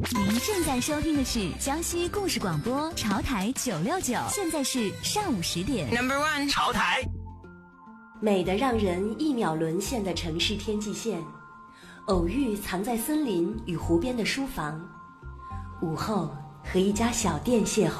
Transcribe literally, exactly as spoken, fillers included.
您正在收听的是江西故事广播潮台九六九，现在是上午十点。 Number one， 潮台。 美得让人一秒沦陷的城市天际线，偶遇藏在森林与湖边的书房，午后和一家小店邂逅。